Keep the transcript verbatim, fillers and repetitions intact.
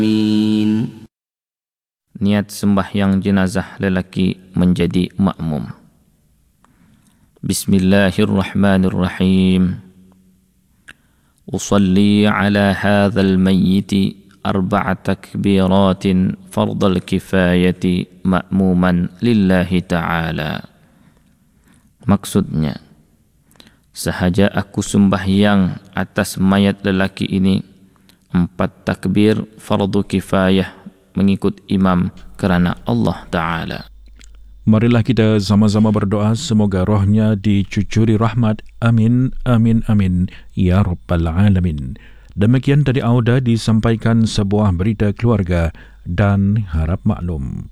Niat sembahyang jenazah lelaki menjadi makmum. Bismillahirrahmanirrahim. Usalli ala hadzal mayyiti arba'a takbiratin fardal kifayati ma'muman lillahi ta'ala. Maksudnya, sahaja aku sembahyang atas mayat lelaki ini empat takbir fardu kifayah mengikut imam kerana Allah Ta'ala. Marilah kita sama-sama berdoa semoga rohnya dicucuri rahmat. Amin, amin, amin, ya Rabbal Alamin. Demikian tadi Auda disampaikan sebuah berita keluarga dan harap maklum.